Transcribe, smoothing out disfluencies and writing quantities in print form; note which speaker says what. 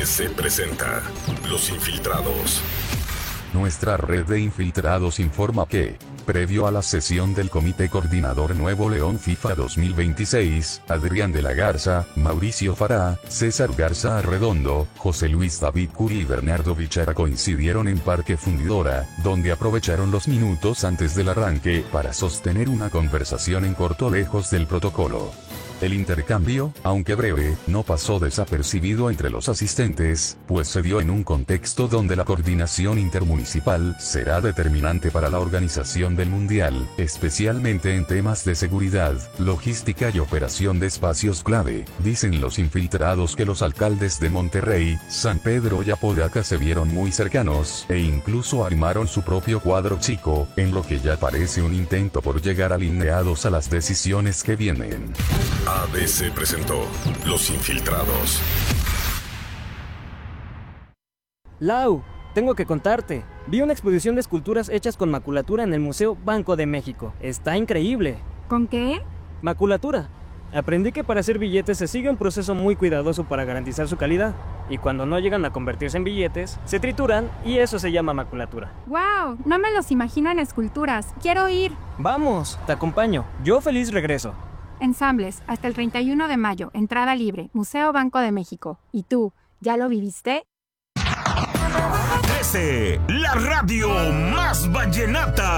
Speaker 1: ABC presenta Los Infiltrados.
Speaker 2: Nuestra red de infiltrados informa que, previo a la sesión del Comité Coordinador Nuevo León FIFA 2026, Adrián de la Garza, Mauricio Fará, César Garza Arredondo, José Luis David Curi y Bernardo Bichara coincidieron en Parque Fundidora, donde aprovecharon los minutos antes del arranque para sostener una conversación en corto lejos del protocolo. El intercambio, aunque breve, no pasó desapercibido entre los asistentes, pues se dio en un contexto donde la coordinación intermunicipal será determinante para la organización del Mundial, especialmente en temas de seguridad, logística y operación de espacios clave. Dicen los infiltrados que los alcaldes de Monterrey, San Pedro y Apodaca se vieron muy cercanos, e incluso armaron su propio cuadro chico, en lo que ya parece un intento por llegar alineados a las decisiones que vienen.
Speaker 1: ABC presentó Los Infiltrados.
Speaker 3: Lau, tengo que contarte. Vi una exposición de esculturas hechas con maculatura en el Museo Banco de México. Está increíble.
Speaker 4: ¿Con qué?
Speaker 3: Maculatura. Aprendí que para hacer billetes se sigue un proceso muy cuidadoso para garantizar su calidad. Y cuando no llegan a convertirse en billetes, se trituran y eso se llama maculatura.
Speaker 4: ¡Wow! No me los imagino en esculturas. ¡Quiero ir!
Speaker 3: Vamos, te acompaño. Yo feliz regreso.
Speaker 4: Ensambles, hasta el 31 de mayo, entrada libre, Museo Banco de México. ¿Y tú, ya lo viviste?
Speaker 5: 13, la radio más vallenata.